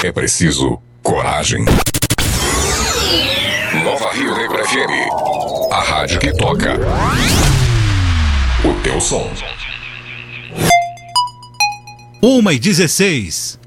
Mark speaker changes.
Speaker 1: É preciso coragem. Nova Rio Negro FM, a rádio que toca o teu som.
Speaker 2: 1h16.